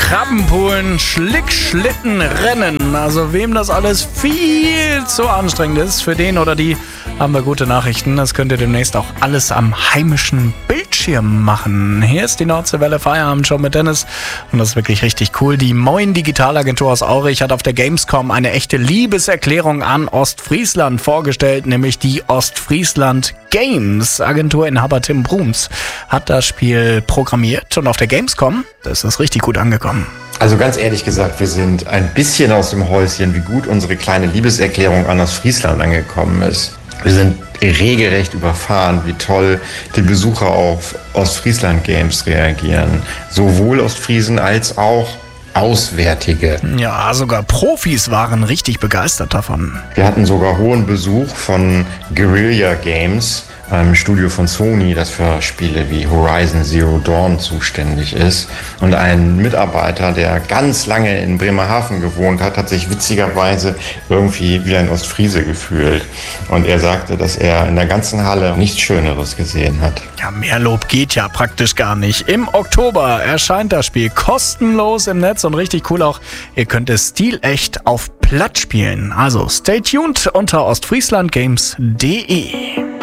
Krabbenpoolen, Schlickschlittenrennen. Also wem das alles viel zu anstrengend ist, für den oder die haben wir gute Nachrichten. Das könnt ihr demnächst auch alles am heimischen Bildschirm machen. Hier ist die Nordseewelle Feierabendshow mit Dennis und das ist wirklich richtig cool. Die Moin Digitalagentur aus Aurich hat auf der Gamescom eine echte Liebeserklärung an Ostfriesland vorgestellt, nämlich die Ostfriesland Games. Agenturinhaber Tim Bruns hat das Spiel programmiert und auf der Gamescom, das ist richtig gut angekommen. Also ganz ehrlich gesagt, wir sind ein bisschen aus dem Häuschen, wie gut unsere kleine Liebeserklärung an Ostfriesland angekommen ist. Wir sind regelrecht überfahren, wie toll die Besucher auf Ostfriesland Games reagieren. Sowohl Ostfriesen als auch Auswärtige. Ja, sogar Profis waren richtig begeistert davon. Wir hatten sogar hohen Besuch von Guerrilla Games, einem Studio von Sony, das für Spiele wie Horizon Zero Dawn zuständig ist. Und ein Mitarbeiter, der ganz lange in Bremerhaven gewohnt hat, hat sich witzigerweise irgendwie wie ein Ostfriese gefühlt. Und er sagte, dass er in der ganzen Halle nichts Schöneres gesehen hat. Ja, mehr Lob geht ja praktisch gar nicht. Im Oktober erscheint das Spiel kostenlos im Netz und richtig cool auch, ihr könnt es stilecht auf Platt spielen. Also stay tuned unter ostfrieslandgames.de.